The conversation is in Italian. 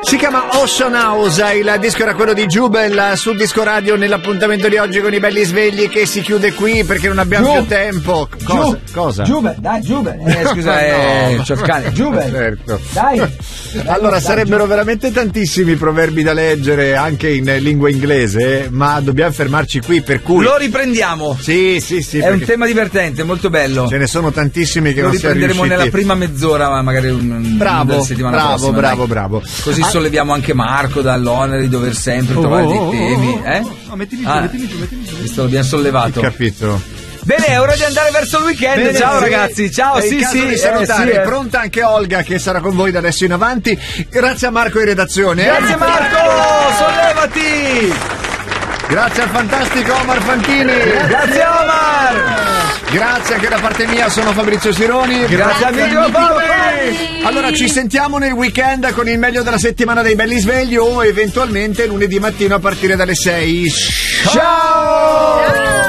Si chiama Ocean House, il disco era quello di Jubel sul Disco Radio nell'appuntamento di oggi con i belli svegli che si chiude qui perché non abbiamo più tempo. Cosa? Jubel, dai, Jubel. Scusa, c'ho il cane. Jubel. Certo. Dai. Allora, sarebbero veramente tantissimi proverbi da leggere anche in lingua inglese, ma dobbiamo fermarci qui, per cui lo riprendiamo. Sì. È un tema divertente, molto bello. Ce ne sono tantissimi che lo non siamo riusciti. riprenderemo nella prima mezz'ora, magari della settimana prossima. Bravo. Così solleviamo anche Marco dall'onere di dover sempre trovare dei temi. No, mettimi giù. Questo l'abbiamo sollevato. Capito. Bene, è ora di andare verso il weekend. Bene, ciao sì. ragazzi, ciao. È il caso di salutare. È pronta anche Olga che sarà con voi da adesso in avanti. Grazie a Marco in redazione. Grazie Marco, sollevati. Grazie al fantastico Omar Fantini. Grazie Omar. Grazie anche da parte mia, sono Fabrizio Sironi. Grazie amico Fabi. Allora ci sentiamo nel weekend con il meglio della settimana dei belli svegli o eventualmente lunedì mattino a partire dalle 6. Ciao!